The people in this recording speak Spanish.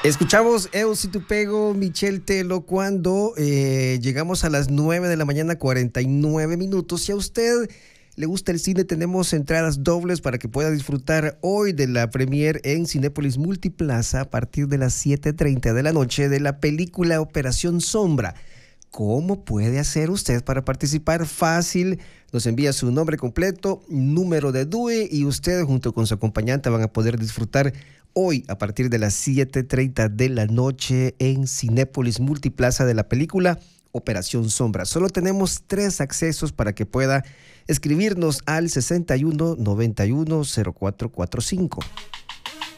Escuchamos Eu Si Tu Pego, Michel Telo, cuando llegamos a las 9 de la mañana, 49 minutos. Si a usted le gusta el cine, tenemos entradas dobles para que pueda disfrutar hoy de la premier en Cinépolis Multiplaza a partir de las 7:30 de la noche de la película Operación Sombra. ¿Cómo puede hacer usted para participar? Fácil, nos envía su nombre completo, número de DUE y usted junto con su acompañante van a poder disfrutar hoy a partir de las 7:30 de la noche en Cinépolis Multiplaza de la película Operación Sombra. Solo tenemos 3 accesos para que pueda escribirnos al 61 91 0445.